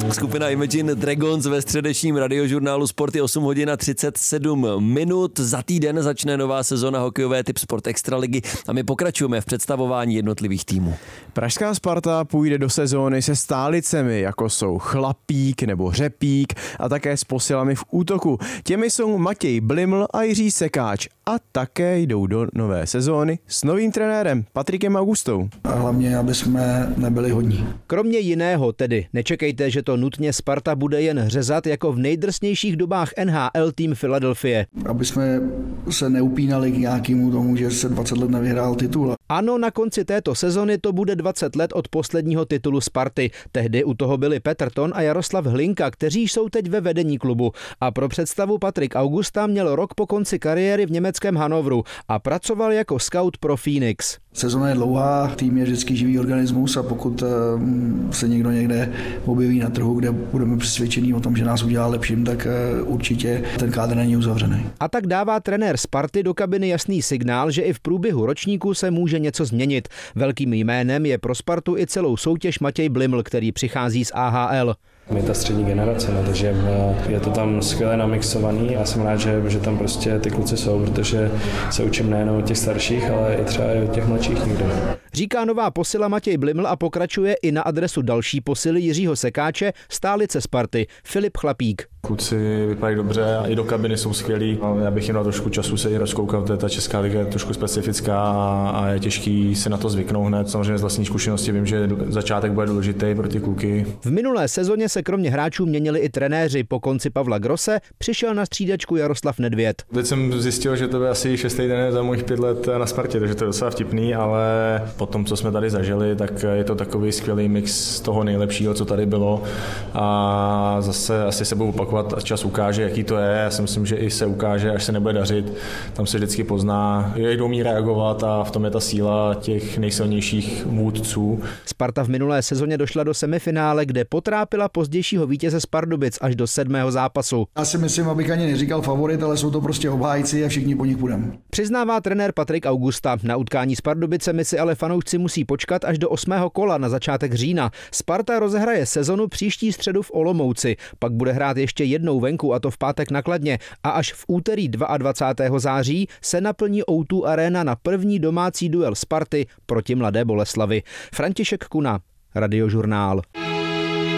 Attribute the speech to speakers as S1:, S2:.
S1: Skupina Imagine Dragons ve středečním radiožurnálu Sport je 8 hodin a 37 minut. Za týden začne nová sezona hokejové Tip Sport Extraligy a my pokračujeme v představování jednotlivých týmů.
S2: Pražská Sparta půjde do sezóny se stálicemi, jako jsou Chlapík nebo Řepík a také s posilami v útoku. Těmi jsou Matěj Bliml a Jiří Sekáč a také jdou do nové sezóny s novým trenérem Patrikem Augustou.
S3: A hlavně, aby jsme nebyli hodní.
S4: Kromě jiného tedy, nečekejte, že to nutně Sparta bude jen řezat jako v nejdrsnějších dobách NHL tým Philadelphie.
S3: Aby jsme se neupínali k nějakému tomu, že se 20 let nevyhrál titul.
S4: Ano, na konci této sezony to bude 20 let od posledního titulu Sparty. Tehdy u toho byli Petr Ton a Jaroslav Hlinka, kteří jsou teď ve vedení klubu. A pro představu Patrik Augusta měl rok po konci kariéry v německém Hannoveru a pracoval jako scout pro Phoenix.
S3: Sezona je dlouhá, tým je vždycky živý organismus a pokud se někdo někde objeví na trhu, kde budeme přesvědčení o tom, že nás udělá lepším, tak určitě ten kádr není uzavřený.
S4: A tak dává trenér Sparty do kabiny jasný signál, že i v průběhu ročníku se může něco změnit. Velkým jménem je pro Spartu i celou soutěž Matěj Bliml, který přichází z AHL.
S5: My ta střední generace, takže je to tam skvěle namixovaný a jsem rád, že tam prostě ty kluci jsou, protože se učím nejen od těch starších, ale i třeba i od těch mladších někde.
S4: Říká nová posila Matěj Bliml a pokračuje i na adresu další posily Jiřího Sekáče, stálice Sparty, Filip Chlapík.
S6: Kluci vypadají dobře a i do kabiny jsou skvělí. Já bych jim dal trošku času se i rozkoukat, ta česká liga je trošku specifická a je těžký se na to zvyknout hned. Samozřejmě z vlastní zkušenosti vím, že začátek bude důležitý pro ty kluky.
S4: V minulé sezóně se kromě hráčů měnili i trenéři. Po konci Pavla Grosse přišel na střídačku Jaroslav Nedvěd.
S6: Teď jsem zjistil, že to je asi 6. trenér za mojich 5 let na Spartě, takže to je docela vtipný, ale po tom, co jsme tady zažili, tak je to takový skvělý mix toho nejlepšího, co tady bylo a zase asi se budu opakovat a čas ukáže, jaký to je. Já si myslím, že i se ukáže, až se nebude dařit. Tam se vždycky pozná, jak umí reagovat a v tom je ta síla těch nejsilnějších vůdců.
S4: Sparta v minulé sezóně došla do semifinále, kde potrápila pozdějšího vítěze z Pardubic až do 7. zápasu.
S3: Já si myslím, abych ani neříkal favorit, ale jsou to prostě obhájci a všichni po nich půjdeme.
S4: Přiznává trenér Patrik Augusta. Na utkání s Pardubicemi si ale fanoušci musí počkat až do 8. kola na začátek října. Sparta rozehraje sezonu příští středu v Olomouci, pak bude hrát ještě jednou venku, a to v pátek na Kladně, a až v úterý 22. září se naplní O2 Arena na první domácí duel Sparty proti Mladé Boleslavi. František Kuna, Radiožurnál.